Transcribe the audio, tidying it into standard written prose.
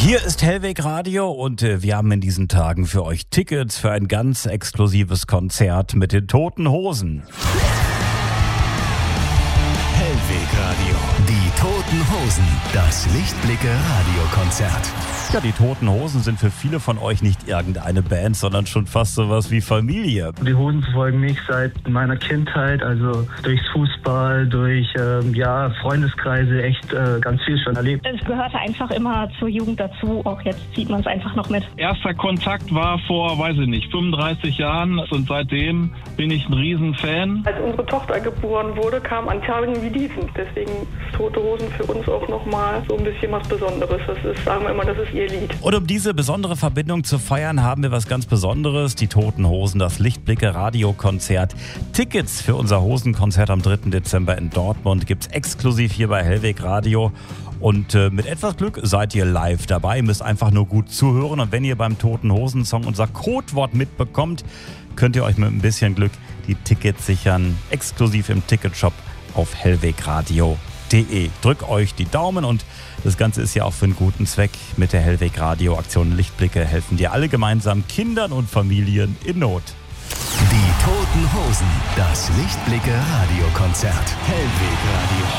Hier ist Hellweg Radio und wir haben in diesen Tagen für euch Tickets für ein ganz exklusives Konzert mit den Toten Hosen. Hellweg Radio. Die Toten Hosen. Das Lichtblicke-Radiokonzert. Ja, die Toten Hosen sind für viele von euch nicht irgendeine Band, sondern schon fast sowas wie Familie. Die Hosen verfolgen mich seit meiner Kindheit, also durchs Fußball, durch Freundeskreise, echt ganz viel schon erlebt. Es gehörte einfach immer zur Jugend dazu, auch jetzt zieht man es einfach noch mit. Erster Kontakt war vor, 35 Jahren und seitdem bin ich ein Riesenfan. Als unsere Tochter geboren wurde, kam an Tagen wie diesen. Deswegen ist Tote Hosen für uns auch nochmal so ein bisschen was Besonderes. Das ist, sagen wir immer, das ist ihr Lied. Und um diese besondere Verbindung zu feiern, haben wir was ganz Besonderes. Die Toten Hosen, das Lichtblicke-Radiokonzert. Tickets für unser Hosenkonzert am 3. Dezember in Dortmund gibt's exklusiv hier bei Hellweg Radio. Und mit etwas Glück seid ihr live dabei. Ihr müsst einfach nur gut zuhören. Und wenn ihr beim Toten Hosen Song unser Codewort mitbekommt, könnt ihr euch mit ein bisschen Glück die Tickets sichern. Exklusiv im Ticketshop auf hellwegradio.de. Drückt euch die Daumen und das Ganze ist ja auch für einen guten Zweck. Mit der Hellweg Radio Aktion Lichtblicke helfen dir alle gemeinsam Kindern und Familien in Not. Die Toten Hosen. Das Lichtblicke-Radiokonzert. Hellweg Radio.